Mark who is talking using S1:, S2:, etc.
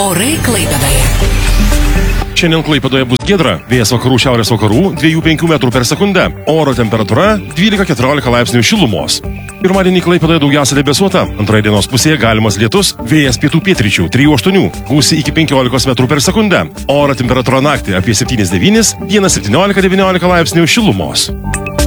S1: Orai Klaipėdoje.
S2: Šiandien Klaipėdoje bus giedra, vėjas vakarų šiaurės vakarų 2-5 metrų per sekundę, oro temperatūra 12-14 laipsnių šilumos. Pirmadienį Klaipėdoje daugiausia debesuota, antroje dienos pusėje galimas lietus, vėjas pietų pietryčių 3-8, gūsiai iki 15 metrų per sekundę, oro temperatūra naktį apie 7-9, dieną 17-19 laipsnių šilumos.